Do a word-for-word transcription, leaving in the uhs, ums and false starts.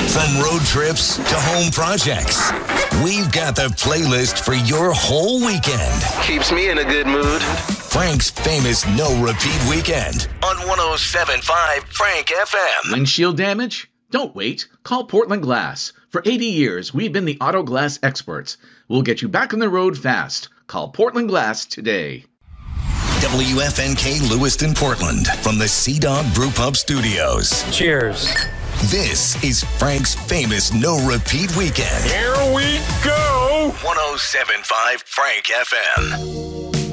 From road trips to home projects, we've got the playlist for your whole weekend. Keeps me in a good mood. Frank's famous no-repeat weekend on one oh seven point five Frank F M. Windshield damage? Don't wait. Call Portland Glass. For eighty years, we've been the auto glass experts. We'll get you back on the road fast. Call Portland Glass today. W F N K Lewiston, Portland, from the Sea Dog Brew Pub Studios. Cheers. This is Frank's famous no-repeat weekend. Here we go. one oh seven point five Frank F M.